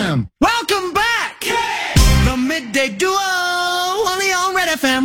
FM. Welcome back! The Midday Duo, only on Red FM.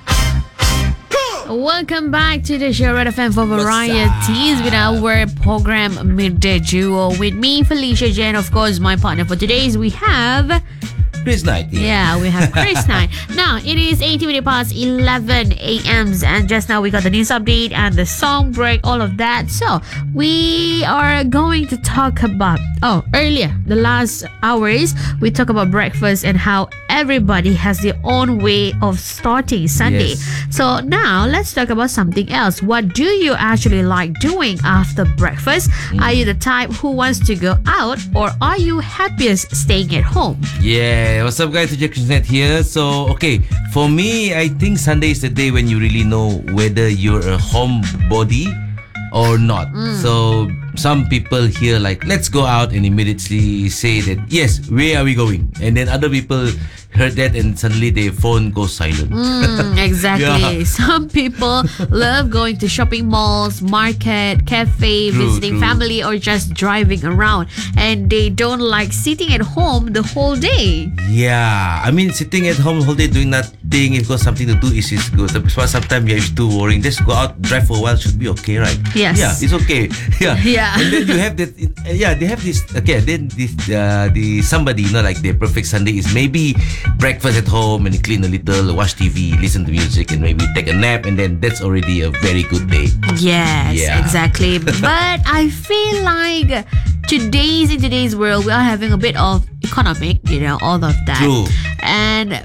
Welcome back to the show, Red FM for varieties with our program Midday Duo. With me, Felicia Jen, of course, my partner for today is we have... Chris Knight. Yeah, we have Chris Knight. Now, it is 18 minutes past 11 a.m. and just now we got the news update and the song break, all of that. So, we are going to talk about, earlier, the last hours, we talk about breakfast and how everybody has their own way of starting Sunday. Yes. So, now let's talk about something else. What do you actually like doing after breakfast? Are you the type who wants to go out or are you happiest staying at home? Yeah, what's up guys? Chris Knight here. So, okay, for me, I think Sunday is the day when you really know whether you're a homebody or not. So, some people here like, let's go out and immediately say that, yes, where are we going? And then other people heard that and suddenly their phone goes silent. Exactly. Yeah. Some people love going to shopping malls, market, cafe, visiting true. family, or just driving around. And they don't like sitting at home the whole day. Yeah, I mean, sitting at home whole day doing nothing, if got something to do is good. But sometimes you're too worrying. Just go out, drive for a while should be okay, right? Yes. Yeah, it's okay. Yeah. Yeah. And then you have that. Yeah, they have this. Okay, then this the somebody, like their perfect Sunday is maybe breakfast at home and clean a little, watch TV, listen to music, and maybe take a nap, and then that's already a very good day. Yes, Yeah. exactly. But I feel like in today's world, we are having a bit of economic, all of that. True. And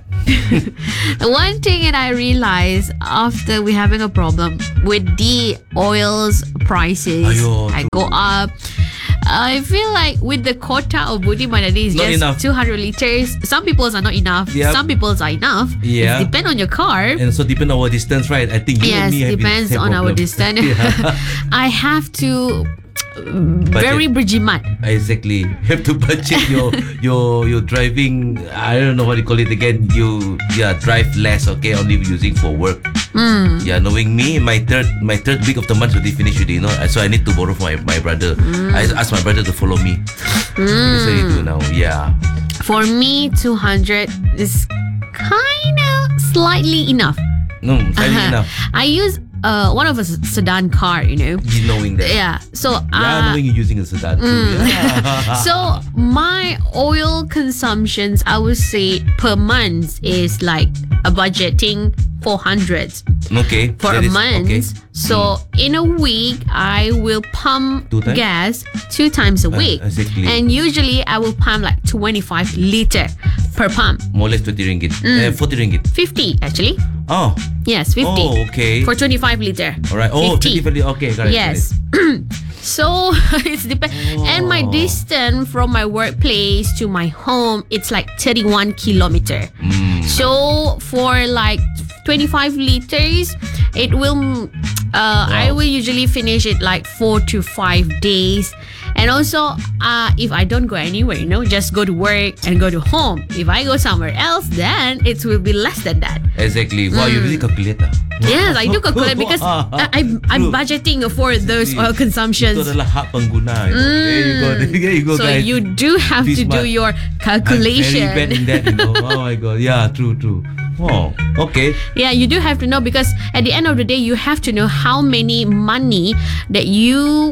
one thing that I realized after we having a problem with the oils prices, Aiyo, I go up. I feel like with the quota of Budi Madani is Not just enough. 200 liters. Some people's are not enough. Yep. Some people's are enough. Yeah. It depends on your car. And so depend on our distance, right? I think you Yes, and me have been depends the same on our problem. distance. Yeah. I have to very berjimat. Exactly. You have to budget your driving. I don't know what you call it again. You drive less. Okay, only using for work. Yeah, knowing me, my third week of the month already finished already. So I need to borrow from my brother. I asked my brother to follow me. That's what I do now. Yeah. For me, 200 is kind of slightly enough. No, fairly enough. I use one of a sedan car, You knowing that. Yeah. So Knowing you're using a sedan too. Yeah. so my oil consumptions, I would say per month is like a budgeting 400 Okay. for that a is- month. Okay. So in a week, I will pump 2 times? gas 2 times a week. Exactly. And usually I will pump like 25 liter per pump. More or less 20 ringgit. 40 ringgit. 50 actually. Oh. Yes, 50. Oh, okay. For 25 liter. All right. Oh, 50. 50. Okay, got it. Yes. So it's depend. And my distance from my workplace to my home, it's like 31 kilometer. So for like 25 liters, it will. I will usually finish it like 4 to 5 days. And also, if I don't go anywhere, just go to work and go to home. If I go somewhere else, then it will be less than that. Exactly. Wow, you really calculate. Yes, I do calculate because I'm budgeting for those oil consumptions. Itu adalah hak pengguna. There you go, So guys. you do have Be to do smart. your I'm very bad in calculation. that, Oh my god. Yeah, true. Oh, okay. Yeah, you do have to know because at the end of the day, you have to know how many money that you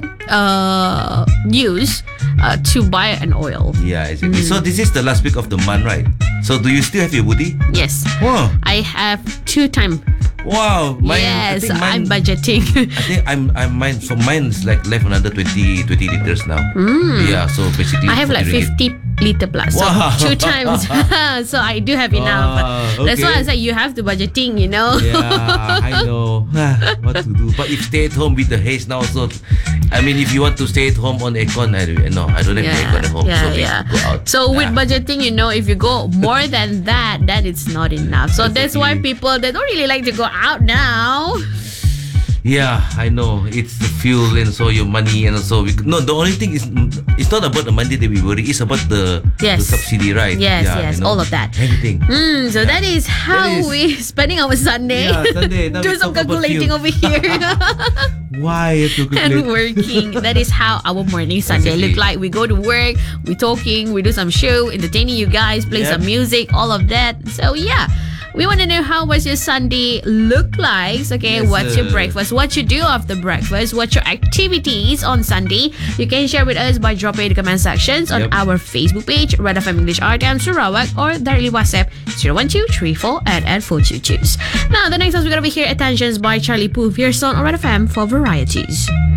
use to buy an oil. Yeah, exactly. So this is the last week of the month, right? So do you still have your Budi? Yes, Wow. I have 2 times. Wow. I Yes, think I'm mine, budgeting. I think I'm mine. So mine is like left another 20 liters now. Yeah. So basically, I have like 40 ringgit. 50 liter plus. So Wow. 2 times. So I do have enough. Wow, That's why I okay. said you have to budgeting, Yeah, I know what to do. But if stay at home with the haze now, so I mean, if you want to stay at home on aircon, I don't have the aircon at home. so please go out. So with budgeting, if you go more than that, then it's not enough. So that's why Exactly. people they don't really like to go out now. Yeah, I know. It's the fuel and so your money and also no. The only thing is it's not about the money that we worry. It's about the subsidy, right? Yes, Yeah, yes, you know, all of that. Everything. So that is how That is- we spending our Sunday. Yeah, Sunday. Now Do we some talk about calculating fuel. over here. Why have to And calculate? working. That is how our morning Sunday Exactly. look like. We go to work, we talking, we do some show, entertaining you guys, play Yep. some music, all of that. So yeah. We want to know how was your Sunday look like. Okay, Yes, what's your sir. breakfast? What you do after breakfast? What's your activities on Sunday? You can share with us by dropping the comment sections on Yep. our Facebook page, Red FM English RTM Sarawak, or directly WhatsApp 01234 at 422. Now, the next song we're going to be here, Attentions by Charlie Puth, here on Red FM for varieties.